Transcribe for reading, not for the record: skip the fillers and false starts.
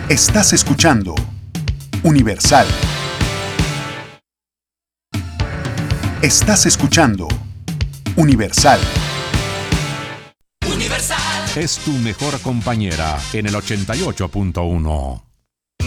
Estás escuchando Universal. Estás escuchando Universal. Es tu mejor compañera en el 88.1.